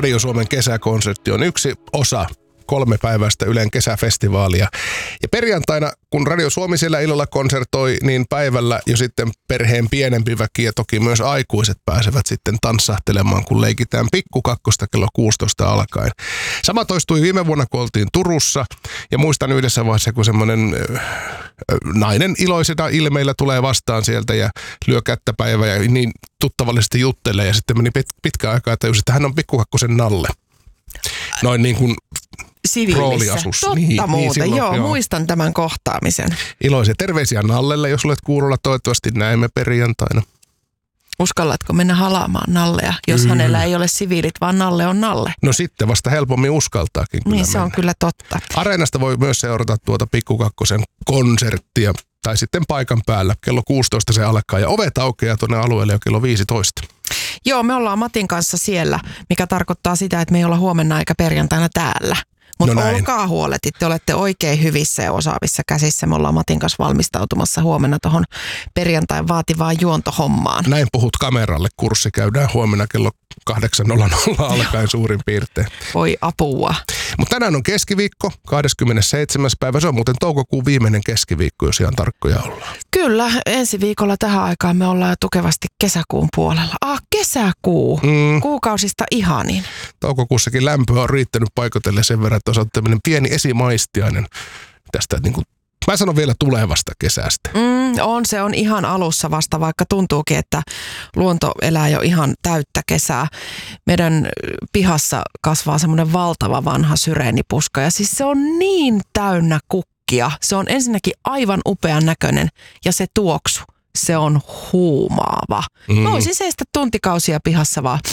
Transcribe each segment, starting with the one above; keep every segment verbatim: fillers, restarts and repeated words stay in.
Radio Suomen kesäkonsertti on yksi osa kolme päiväistä Ylen kesäfestivaalia. Ja perjantaina, kun Radio Suomi siellä illalla konsertoi, niin päivällä jo sitten perheen pienempi väki ja toki myös aikuiset pääsevät sitten tanssahtelemaan, kun leikitään pikkukakkosta kello kuusitoista alkaen. Sama toistui viime vuonna, kun oltiin Turussa. Ja muistan yhdessä vaiheessa, kun semmoinen äh, nainen iloisena ilmeillä tulee vastaan sieltä ja lyö kättä päivää ja niin tuttavallisesti juttelee. Ja sitten meni pit- pitkä aikaa, että että hän on pikkukakkosen Nalle. Noin niin kuin siviilissä. Totta niin, muuten, niin silloin, joo, joo. Muistan tämän kohtaamisen. Iloisia terveisiä Nallelle, jos olet kuulolla. Toivottavasti näemme perjantaina. Uskallatko mennä halaamaan Nallea, jos mm. hänellä ei ole siviilit, vaan Nalle on Nalle? No sitten vasta helpommin uskaltaakin kyllä Niin se mennä. on kyllä totta. Areenasta voi myös seurata tuota Pikkukakkosen konserttia. Tai sitten paikan päällä. Kello kuusitoista se alkaa ja ovet aukeaa tuonne alueelle jo kello viisitoista. Joo, me ollaan Matin kanssa siellä, mikä tarkoittaa sitä, että me ei olla huomenna eikä perjantaina täällä. Mutta No näin. olkaa huoletit, te olette oikein hyvissä ja osaavissa käsissä. Me ollaan Matin kanssa valmistautumassa huomenna tuohon perjantain vaativaan juontohommaan. Näin puhut kameralle. Kurssi käydään huomenna kello kahdeksan nolla nolla alkaen suurin piirtein. Voi apua. Mutta tänään on keskiviikko, kahdeskymmenesseitsemäs päivä. Se on muuten toukokuun viimeinen keskiviikko, jos ihan tarkkoja ollaan. Kyllä, ensi viikolla tähän aikaan me ollaan jo tukevasti kesäkuun puolella. Ah, kesäkuu. Mm. Kuukausista ihanin. Toukokuussakin lämpöä on riittänyt paikotelle sen verran, että on tämmöinen pieni esimaistiainen tästä, niin kuin, mä sanon vielä tulevasta kesästä. Mm, on, se on ihan alussa vasta, vaikka tuntuukin, että luonto elää jo ihan täyttä kesää. Meidän pihassa kasvaa semmoinen valtava vanha syreenipuska ja siis se on niin täynnä kukkia. Se on ensinnäkin aivan upean näköinen ja se tuoksu, se on huumaava. Mm. Mä voisin seistä tuntikausia pihassa vaan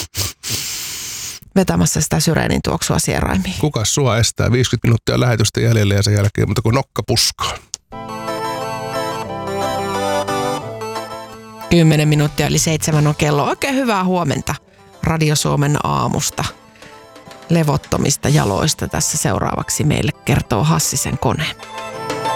vetämässä sitä syreenin tuoksua sieraimiin. Kukas sua estää? viisikymmentä minuuttia lähetystä jäljellä ja sen jälkeen, mutta kun nokka puskaa. Kymmenen minuuttia eli seitsemän on kello. Oikein hyvää huomenta Radio Suomen aamusta. Levottomista jaloista tässä seuraavaksi meille kertoo Hassisen kone.